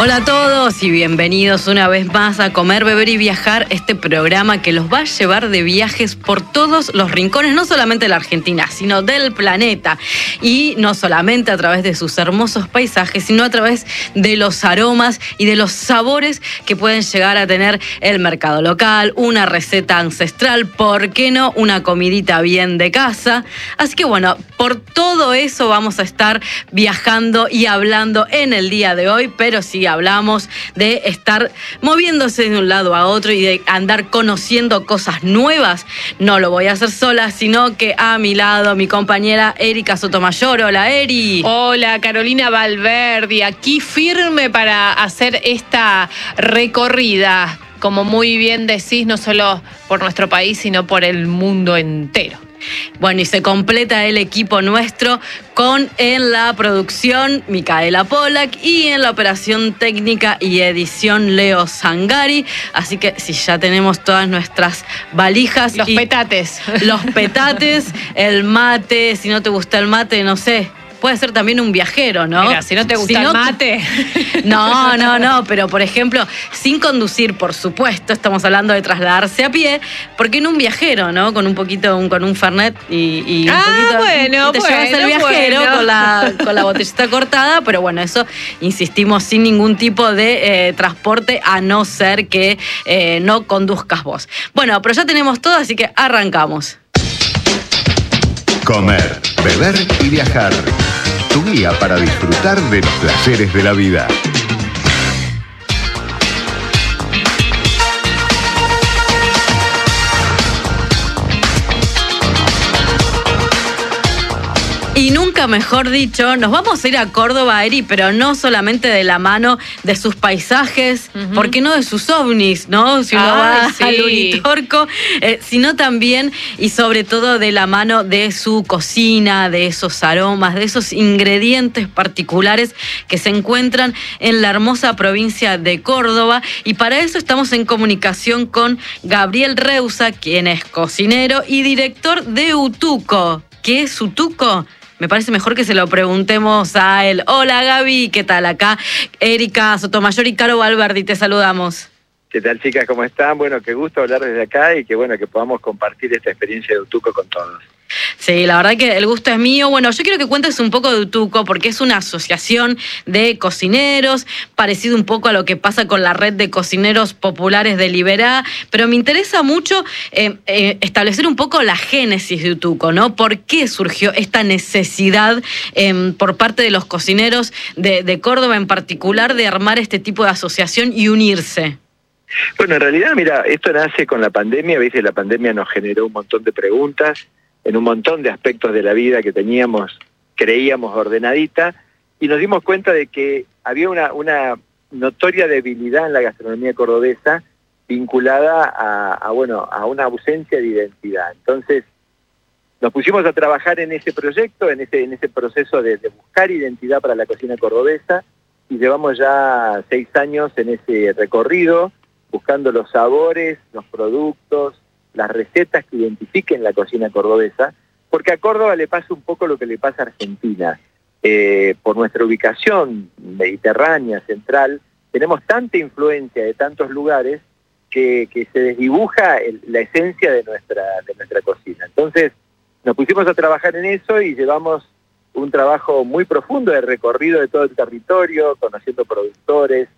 Hola a todos y bienvenidos una vez más a Comer, Beber y Viajar, este programa que los va a llevar de viajes por todos los rincones, no solamente de la Argentina, sino del planeta. Y no solamente a través de sus hermosos paisajes, sino a través de los aromas y de los sabores que pueden llegar a tener el mercado local, una receta ancestral, ¿por qué no? Una comidita bien de casa. Así que bueno, por todo eso vamos a estar viajando y hablando en el día de hoy, pero sí hablamos de estar moviéndose de un lado a otro y de andar conociendo cosas nuevas. No lo voy a hacer sola, sino que a mi lado mi compañera Erika Sotomayor. Hola, Eri. Hola, Carolina Valverde, aquí firme para hacer esta recorrida, como muy bien decís, no solo por nuestro país, sino por el mundo entero. Bueno, y se completa el equipo nuestro con en la producción Micaela Pollack y en la operación técnica y edición Leo Zangari. Así que si ya tenemos todas nuestras valijas. Los petates. Los petates, el mate, si no te gusta el mate, no sé. Puede ser también un viajero, ¿no? Mira, si no te gusta el mate. No, pero por ejemplo, sin conducir, por supuesto, estamos hablando de trasladarse a pie, porque en un viajero, ¿no? Con un fernet y un poquito. Bueno, te llevas el viajero con la botellita cortada, pero bueno, eso, insistimos, sin ningún tipo de transporte, a no ser que no conduzcas vos. Bueno, pero ya tenemos todo, así que arrancamos. Comer, beber y viajar. Tu guía para disfrutar de los placeres de la vida. Y nunca mejor dicho, nos vamos a ir a Córdoba, Eri, pero no solamente de la mano de sus paisajes, ¿por qué no de sus ovnis, no? Si uno va al Uritorco, sino también y sobre todo de la mano de su cocina, de esos aromas, de esos ingredientes particulares que se encuentran en la hermosa provincia de Córdoba. Y para eso estamos en comunicación con Gabriel Reusa, quien es cocinero y director de Utuco. ¿Qué es Utuco? Me parece mejor que se lo preguntemos a él. Hola, Gaby, ¿qué tal? Acá Erika Sotomayor y Caro Valverde, te saludamos. ¿Qué tal, chicas? ¿Cómo están? Bueno, qué gusto hablar desde acá y que bueno que podamos compartir esta experiencia de Utuco con todos. Sí, la verdad que el gusto es mío. Bueno, yo quiero que cuentes un poco de Utuco, porque es una asociación de cocineros, parecido un poco a lo que pasa con la red de cocineros populares de Liberá, pero me interesa mucho establecer un poco la génesis de Utuco, ¿no? ¿Por qué surgió esta necesidad por parte de los cocineros de Córdoba en particular de armar este tipo de asociación y unirse? Bueno, en realidad, mira, esto nace con la pandemia. ¿Viste? La pandemia nos generó un montón de preguntas en un montón de aspectos de la vida que creíamos ordenadita, y nos dimos cuenta de que había una notoria debilidad en la gastronomía cordobesa vinculada a una ausencia de identidad. Entonces, nos pusimos a trabajar en ese proyecto, en ese proceso de buscar identidad para la cocina cordobesa, y llevamos ya 6 años en ese recorrido, buscando los sabores, los productos, las recetas que identifiquen la cocina cordobesa, porque a Córdoba le pasa un poco lo que le pasa a Argentina. Por nuestra ubicación mediterránea, central, tenemos tanta influencia de tantos lugares que se desdibuja la esencia de nuestra cocina. Entonces, nos pusimos a trabajar en eso y llevamos un trabajo muy profundo de recorrido de todo el territorio, conociendo productores,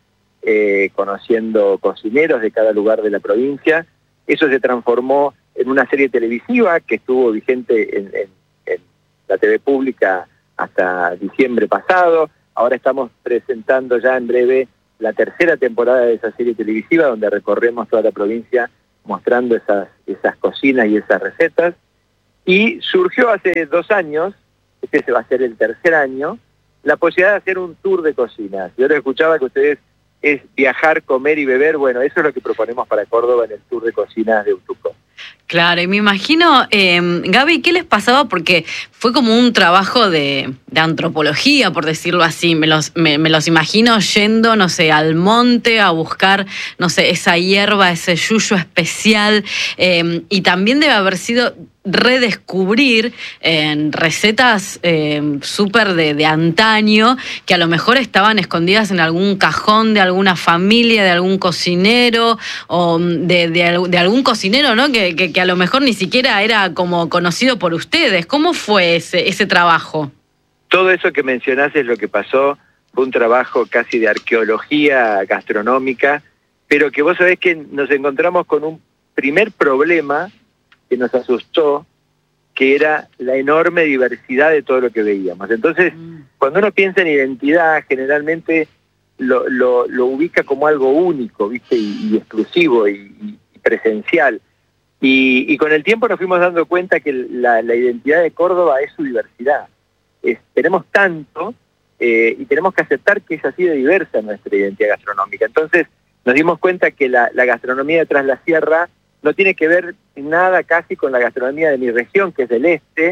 conociendo cocineros de cada lugar de la provincia. Eso se transformó en una serie televisiva que estuvo vigente en la TV pública hasta diciembre pasado. Ahora estamos presentando ya en breve la 3ª temporada de esa serie televisiva, donde recorremos toda la provincia mostrando esas cocinas y esas recetas. Y surgió hace 2 años, este va a ser el 3er año, la posibilidad de hacer un tour de cocinas. Yo les escuchaba que ustedes es viajar, comer y beber. Bueno, eso es lo que proponemos para Córdoba en el tour de cocinas de Utuco. Claro, y me imagino, Gaby, ¿qué les pasaba? Porque fue como un trabajo de antropología, por decirlo así. Me los imagino yendo, no sé, al monte a buscar, no sé, esa hierba, ese yuyo especial. Y también debe haber sido redescubrir recetas súper de antaño, que a lo mejor estaban escondidas en algún cajón de alguna familia, de algún cocinero, o de algún cocinero, ¿no? Que a lo mejor ni siquiera era como conocido por ustedes. ¿Cómo fue ese trabajo? Todo eso que mencionás es lo que pasó. Fue un trabajo casi de arqueología gastronómica, pero que vos sabés que nos encontramos con un primer problema que nos asustó, que era la enorme diversidad de todo lo que veíamos. Entonces, cuando uno piensa en identidad, generalmente lo ubica como algo único, ¿viste? Y exclusivo y presencial. Y con el tiempo nos fuimos dando cuenta que la identidad de Córdoba es su diversidad. Tenemos tanto y tenemos que aceptar que es así de diversa nuestra identidad gastronómica. Entonces, nos dimos cuenta que la gastronomía de Tras la Sierra no tiene que ver nada casi con la gastronomía de mi región, que es del este,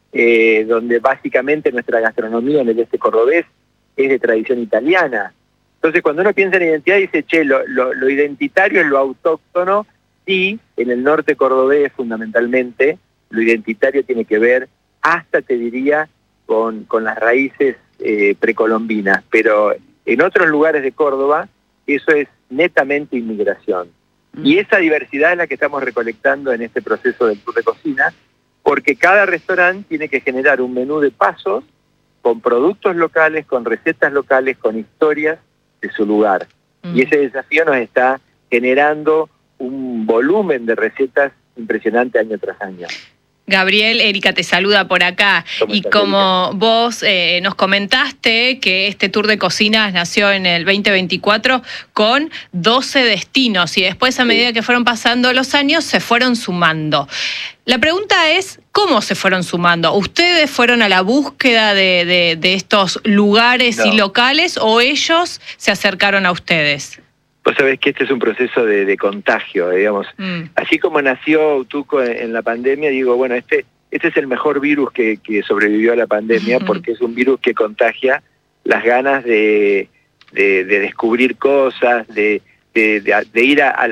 donde básicamente nuestra gastronomía en el este cordobés es de tradición italiana. Entonces, cuando uno piensa en identidad, dice, che, lo identitario es lo autóctono, y en el norte cordobés fundamentalmente, lo identitario tiene que ver, hasta te diría, con las raíces precolombinas, pero en otros lugares de Córdoba eso es netamente inmigración. Y esa diversidad es la que estamos recolectando en este proceso del tour de cocina, porque cada restaurante tiene que generar un menú de pasos con productos locales, con recetas locales, con historias de su lugar. Y ese desafío nos está generando un volumen de recetas impresionante año tras año. Gabriel, Erika te saluda por acá. Y como vos nos comentaste que este tour de cocinas nació en el 2024 con 12 destinos y después a medida que fueron pasando los años se fueron sumando. La pregunta es, ¿cómo se fueron sumando? ¿Ustedes fueron a la búsqueda de estos lugares y locales o ellos se acercaron a ustedes? Vos sabés que este es un proceso de contagio, digamos. Así como nació Utuco en la pandemia, digo, bueno, este es el mejor virus que sobrevivió a la pandemia, porque es un virus que contagia las ganas de descubrir cosas, de ir a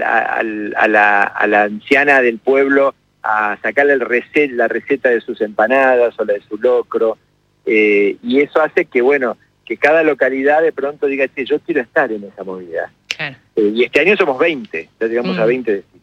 la anciana del pueblo a sacarle la receta de sus empanadas o la de su locro, y eso hace que, bueno, que cada localidad de pronto diga, che, yo quiero estar en esa movida. Y este año somos 20, ya llegamos a 20 destinos.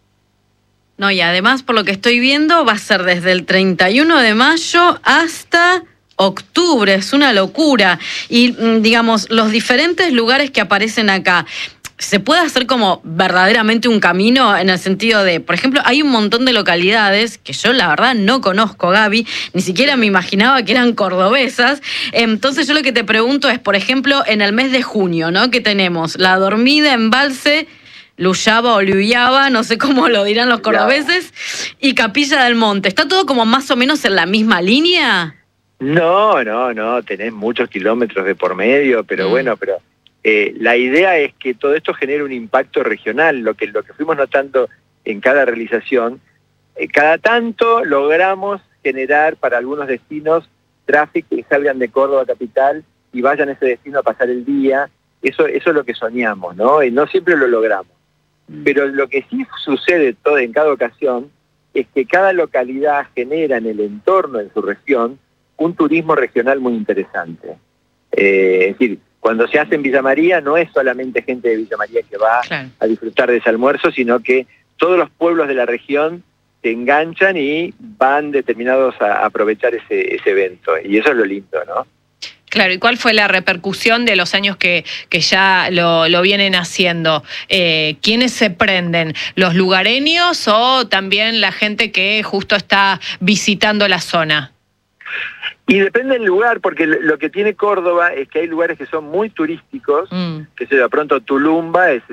No, y además, por lo que estoy viendo, va a ser desde el 31 de mayo hasta octubre, es una locura. Y, digamos, los diferentes lugares que aparecen acá, ¿se puede hacer como verdaderamente un camino en el sentido de, por ejemplo, hay un montón de localidades que yo la verdad no conozco, Gaby, ni siquiera me imaginaba que eran cordobesas? Entonces yo lo que te pregunto es, por ejemplo, en el mes de junio, ¿no? Que tenemos La Dormida, Embalse, Luyaba o Luyaba, no sé cómo lo dirán los cordobeses, y Capilla del Monte. ¿Está todo como más o menos en la misma línea? No, tenés muchos kilómetros de por medio, pero bueno, la idea es que todo esto genere un impacto regional, lo que fuimos notando en cada realización. Cada tanto logramos generar para algunos destinos tráfico que salgan de Córdoba capital y vayan a ese destino a pasar el día. Eso es lo que soñamos, ¿no? Y no siempre lo logramos. Pero lo que sí sucede en cada ocasión es que cada localidad genera en el entorno de su región un turismo regional muy interesante. Es decir, cuando se hace en Villa María, no es solamente gente de Villa María que va a disfrutar de ese almuerzo, sino que todos los pueblos de la región se enganchan y van determinados a aprovechar ese evento. Y eso es lo lindo, ¿no? Claro, ¿y cuál fue la repercusión de los años que ya lo vienen haciendo? ¿Quiénes se prenden? ¿Los lugareños o también la gente que justo está visitando la zona? Y depende del lugar, porque lo que tiene Córdoba es que hay lugares que son muy turísticos, que de pronto Tulumba es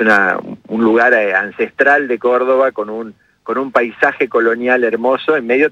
un lugar ancestral de Córdoba con un paisaje colonial hermoso en medio